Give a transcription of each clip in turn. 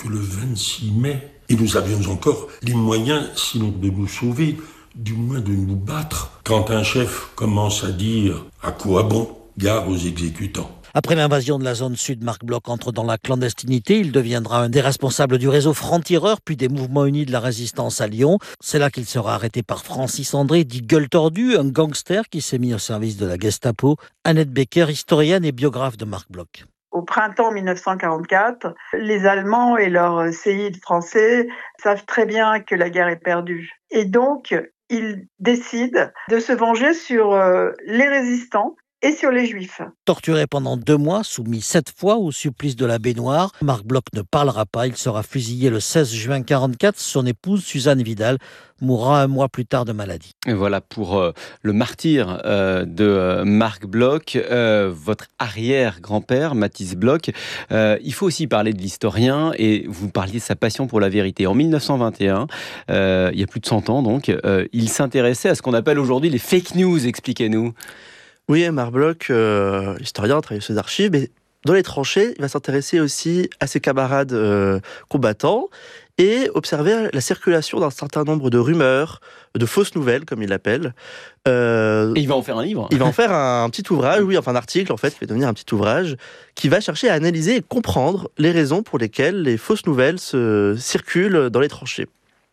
que le 26 mai. Et nous avions encore les moyens, sinon de nous sauver, du moins de nous battre. Quand un chef commence à dire « à quoi bon ? Gare aux exécutants ». Après l'invasion de la zone sud, Marc Bloch entre dans la clandestinité. Il deviendra un des responsables du réseau Franc-Tireur, puis des mouvements unis de la résistance à Lyon. C'est là qu'il sera arrêté par Francis André, dit Gueule Tordue, un gangster qui s'est mis au service de la Gestapo. Annette Becker, historienne et biographe de Marc Bloch. Au printemps 1944, les Allemands et leurs séides français savent très bien que la guerre est perdue. Et donc, ils décident de se venger sur les résistants et sur les Juifs. Torturé pendant 2 mois, soumis 7 fois au supplice de la baignoire, Marc Bloch ne parlera pas. Il sera fusillé le 16 juin 1944. Son épouse, Suzanne Vidal, mourra 1 mois plus tard de maladie. Et voilà pour le martyr de Marc Bloch, votre arrière-grand-père, Mathis Bloch. Il faut aussi parler de l'historien, et vous parliez de sa passion pour la vérité. En 1921, il y a plus de 100 ans donc, il s'intéressait à ce qu'on appelle aujourd'hui les fake news. Expliquez-nous. Oui, Marc Bloch, historien, travaille sur les archives, mais dans les tranchées, il va s'intéresser aussi à ses camarades combattants et observer la circulation d'un certain nombre de rumeurs, de fausses nouvelles, comme il l'appelle. Et il va en faire un livre. Il va en faire un petit ouvrage, un article en fait, qui va devenir un petit ouvrage, qui va chercher à analyser et comprendre les raisons pour lesquelles les fausses nouvelles se circulent dans les tranchées.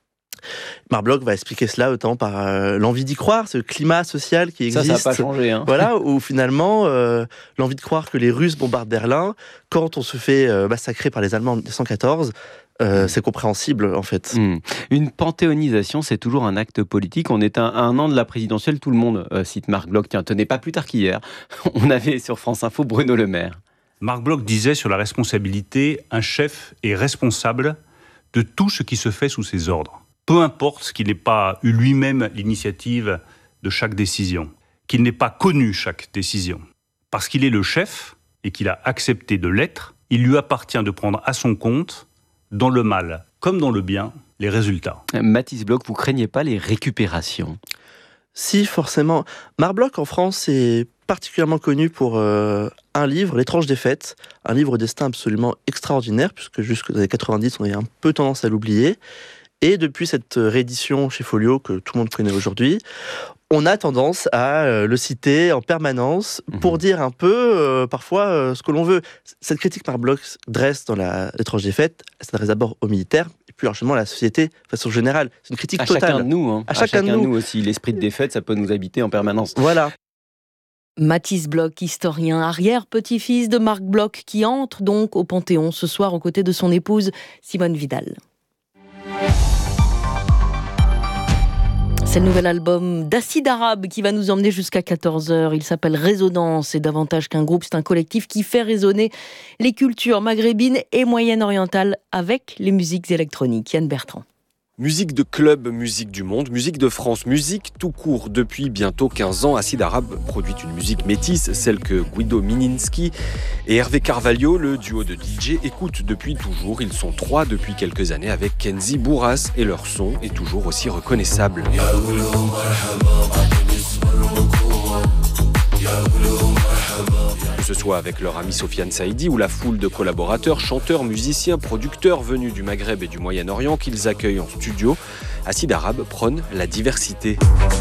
Marc Bloch va expliquer cela autant par l'envie d'y croire, ce climat social qui existe. Ça n'a pas changé. Voilà, où finalement, l'envie de croire que les Russes bombardent Berlin, quand on se fait massacrer par les Allemands en 1914, c'est compréhensible en fait. Une panthéonisation, c'est toujours un acte politique. On est à 1 an de la présidentielle, tout le monde cite Marc Bloch. Tiens, tenez, pas plus tard qu'hier, on avait sur France Info Bruno Le Maire. Marc Bloch disait sur la responsabilité, un chef est responsable de tout ce qui se fait sous ses ordres. Peu importe qu'il n'ait pas eu lui-même l'initiative de chaque décision, qu'il n'ait pas connu chaque décision. Parce qu'il est le chef et qu'il a accepté de l'être, il lui appartient de prendre à son compte, dans le mal comme dans le bien, les résultats. Mathis Bloch, vous craignez pas les récupérations ? Si, forcément. Marc Bloch, en France, est particulièrement connu pour un livre, L'étrange défaite, un livre au destin absolument extraordinaire, puisque jusqu'aux années 90, on a un peu tendance à l'oublier. Et depuis cette réédition chez Folio, que tout le monde connaît aujourd'hui, on a tendance à le citer en permanence pour dire un peu, parfois, ce que l'on veut. Cette critique Marc Bloch dresse dans L'étrange défaite, elle s'adresse d'abord aux militaires, et plus largement à la société de façon générale. C'est une critique totale. Chacun de nous. À chacun de nous aussi. L'esprit de défaite, ça peut nous habiter en permanence. Voilà. Mathis Bloch, historien, arrière-petit-fils de Marc Bloch, qui entre donc au Panthéon ce soir aux côtés de son épouse Simone Vidal. C'est le nouvel album d'Acide Arabe qui va nous emmener jusqu'à 14h. Il s'appelle Résonance, et davantage qu'un groupe, c'est un collectif qui fait résonner les cultures maghrébines et moyen-orientales avec les musiques électroniques. Yann Bertrand. Musique de club, musique du monde, musique de France, musique tout court. Depuis bientôt 15 ans, Acide Arabe produit une musique métisse, celle que Guido Mininski et Hervé Carvalho, le duo de DJ, écoutent depuis toujours. Ils sont 3 depuis quelques années avec Kenzi Bourras, et leur son est toujours aussi reconnaissable. Que ce soit avec leur ami Sofiane Saïdi ou la foule de collaborateurs, chanteurs, musiciens, producteurs venus du Maghreb et du Moyen-Orient qu'ils accueillent en studio, Acide Arabe prône la diversité.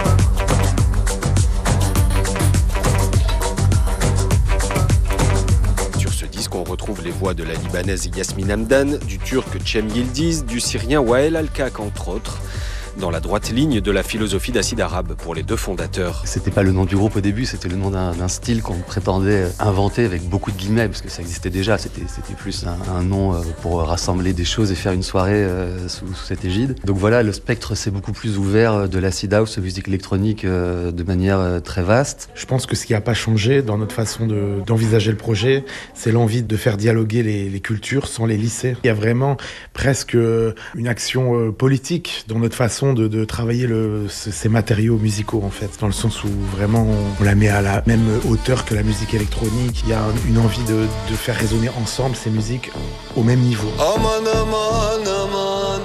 Sur ce disque, on retrouve les voix de la Libanaise Yasmine Hamdan, du Turc Cem Yildiz, du Syrien Wael Al-Kak, entre autres, dans la droite ligne de la philosophie d'Acide Arabe pour les 2 fondateurs. C'était pas le nom du groupe au début, c'était le nom d'un style qu'on prétendait inventer avec beaucoup de guillemets, parce que ça existait déjà. C'était plus un nom pour rassembler des choses et faire une soirée sous cette égide. Donc voilà, le spectre s'est beaucoup plus ouvert de l'acid house, musique électronique, de manière très vaste. Je pense que ce qui n'a pas changé dans notre façon d'envisager le projet, c'est l'envie de faire dialoguer les cultures sans les lisser. Il y a vraiment presque une action politique dans notre façon de travailler ces matériaux musicaux, en fait, dans le sens où vraiment on la met à la même hauteur que la musique électronique. Il y a une envie de faire résonner ensemble ces musiques au même niveau. Aman, aman, aman.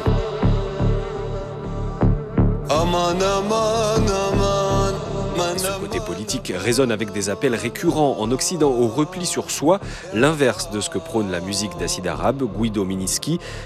Aman, aman, aman. Ce côté politique résonne avec des appels récurrents en Occident au repli sur soi, l'inverse de ce que prône la musique d'Acide Arabe. Guido Mininski